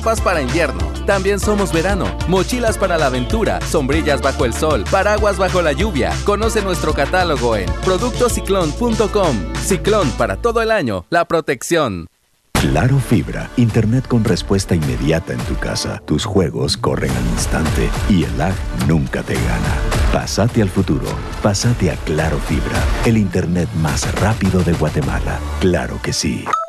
Paz para invierno. También somos verano. Mochilas para la aventura, sombrillas bajo el sol, paraguas bajo la lluvia. Conoce nuestro catálogo en productosciclón.com. Ciclón, para todo el año, la protección. Claro Fibra, internet con respuesta inmediata en tu casa. Tus juegos corren al instante y el lag nunca te gana. Pásate al futuro. Pásate a Claro Fibra, el internet más rápido de Guatemala. Claro que sí.